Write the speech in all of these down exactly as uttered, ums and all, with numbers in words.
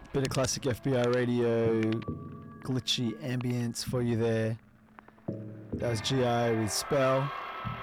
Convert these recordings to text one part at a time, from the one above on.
Bit of classic F B I radio, glitchy ambience for you there. That was G I with Spell.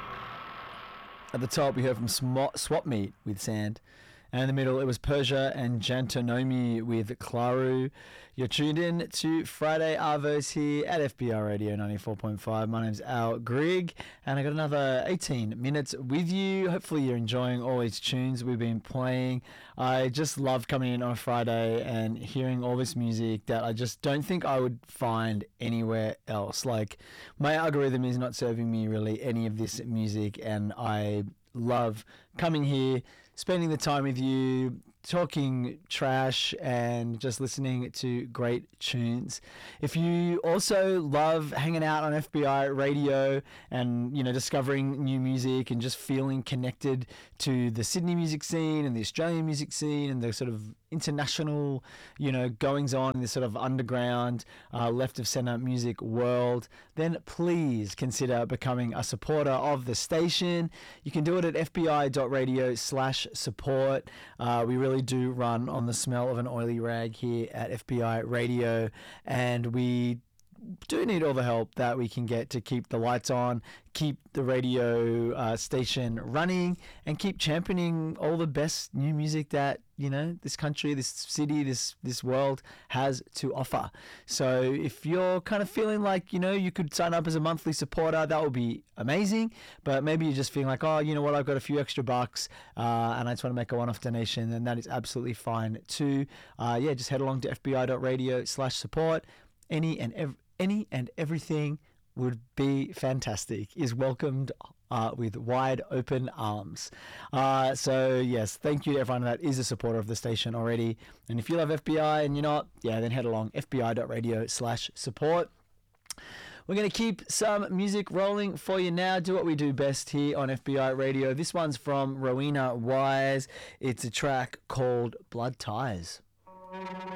At the top, we heard from Sm- Swap Meet with Sand. And in the middle, it was Persia and Jantonomi with Klaru. You're tuned in to Friday Arvos here at F B I Radio ninety-four point five. My name's Al Grigg, and I got another eighteen minutes with you. Hopefully you're enjoying all these tunes we've been playing. I just love coming in on a Friday and hearing all this music that I just don't think I would find anywhere else. Like, my algorithm is not serving me really any of this music, and I love coming here, spending the time with you, talking trash and just listening to great tunes. If you also love hanging out on F B I Radio and, you know, discovering new music and just feeling connected to the Sydney music scene and the Australian music scene and the sort of international, you know, goings on in this sort of underground, uh, left of centre music world, then please consider becoming a supporter of the station. You can do it at fbi.radio slash support. Uh, we really do run on the smell of an oily rag here at F B I Radio, and we do need all the help that we can get to keep the lights on, keep the radio uh, station running, and keep championing all the best new music that, you know, this country, this city, this this world has to offer. So if you're kind of feeling like, you know, you could sign up as a monthly supporter, that would be amazing. But maybe you're just feeling like, oh, you know what, I've got a few extra bucks uh, and I just want to make a one-off donation, then that is absolutely fine too. Uh, yeah, just head along to fbi.radio slash support. Any and every Any and everything would be fantastic, is welcomed uh, with wide open arms. Uh, so, yes, thank you to everyone that is a supporter of the station already. And if you love F B I and you're not, yeah, then head along, fbi.radio slash support. We're going to keep some music rolling for you now. Do what we do best here on F B I Radio. This one's from Rowena Wise. It's a track called Blood Ties.